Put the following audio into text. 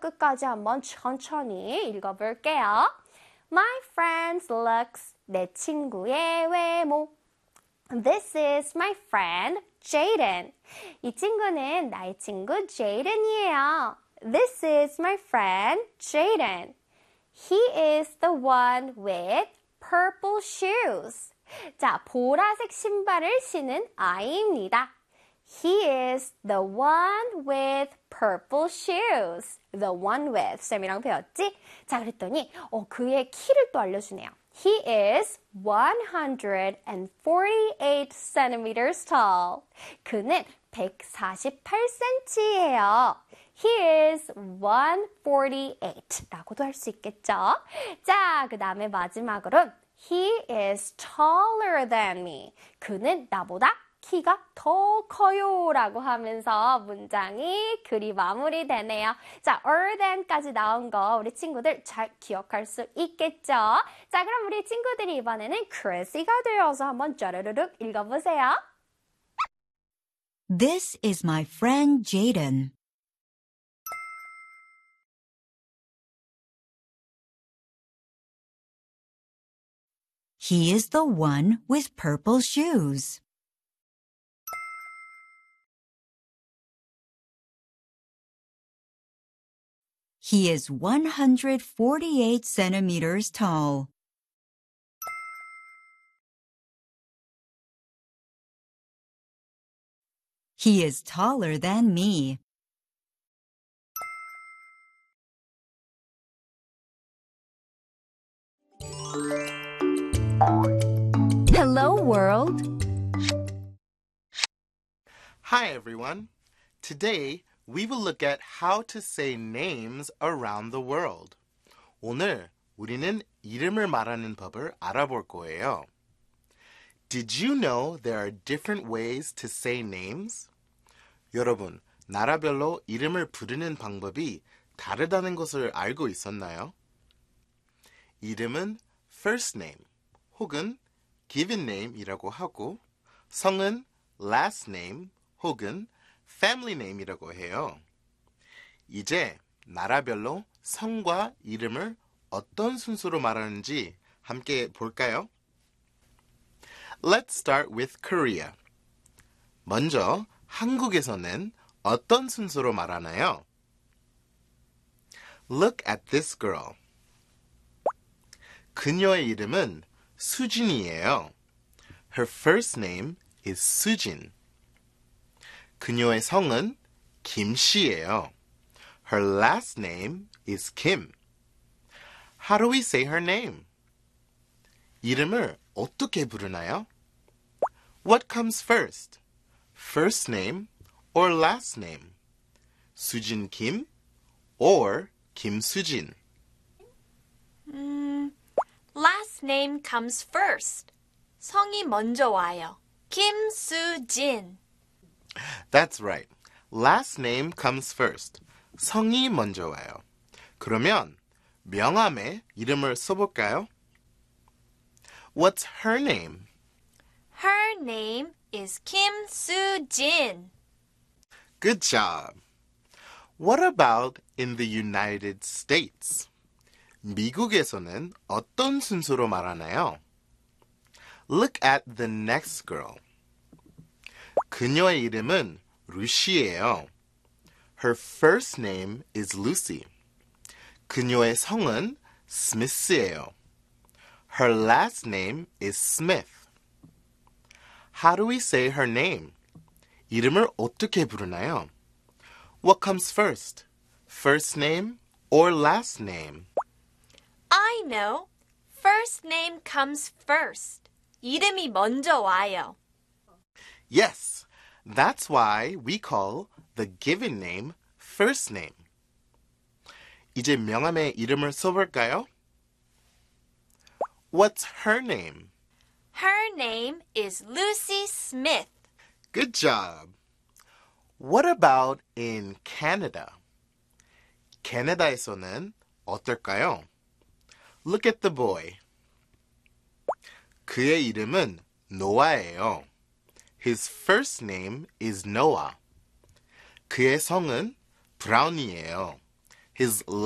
끝까지 한번 천천히 읽어볼게요. My friend looks, 내 친구의 외모. This is my friend Jaden. 이 친구는 나의 친구 Jaden이에요. This is my friend Jaden. He is the one with purple shoes. 자, 보라색 신발을 신은 아이입니다. He is the one with purple shoes. The one with. 쌤이랑 배웠지? 자, 그랬더니 그의 키를 또 알려주네요. He is 148 centimeters tall. 그는 148cm예요. He is 148 라고도 할 수 있겠죠? 자, 그 다음에 마지막으로 He is taller than me. 그는 나보다 키가 더 커요 라고 하면서 문장이 글이 마무리되네요. 자, than까지 나온 거 우리 친구들 잘 기억할 수 있겠죠? 자, 그럼 우리 친구들이 이번에는 크리스가 되어서 한번 짜르르륵 읽어보세요. This is my friend Jaden. He is the one with purple shoes. He is 148 centimeters tall. He is taller than me. Hello world. Hi everyone. Today we will look at how to say names around the world. 오늘 우리는 이름을 말하는 법을 알아볼 거예요. Did you know there are different ways to say names? 여러분, 나라별로 이름을 부르는 방법이 다르다는 것을 알고 있었나요? 이름은 first name 혹은 given name이라고 하고 성은 last name 혹은 family name이라고 해요. 이제 나라별로 성과 이름을 어떤 순서로 말하는지 함께 볼까요? Let's start with Korea. 먼저 한국에서는 어떤 순서로 말하나요? Look at this girl. 그녀의 이름은 수진이에요. Her first name is 수진. 그녀의 성은 김씨예요. Her last name is Kim. How do we say her name? 이름을 어떻게 부르나요? What comes first? First name or last name? 수진 김 or 김수진? Last name comes first. 성이 먼저 와요. 김수진. That's right. Last name comes first. 성이 먼저 와요. 그러면 명함에 이름을 써볼까요? What's her name? Her name is 김수진. Good job. What about in the United States? 미국에서는 어떤 순서로 말하나요? Look at the next girl. 그녀의 이름은 루시예요. Her first name is Lucy. 그녀의 성은 스미스예요. Her last name is Smith. How do we say her name? 이름을 어떻게 부르나요? What comes first? First name or last name? I know. First name comes first. 이름이 먼저 와요. Yes, that's why we call the given name first name. 이제 명함에 이름을 써볼까요? What's her name? Her name is Lucy Smith. Good job. What about in Canada? 캐나다에서는 어떨까요? Look at the boy. 그의 이름은 노아예요. His first name is Noah. 그의 성은 브라운이에요. His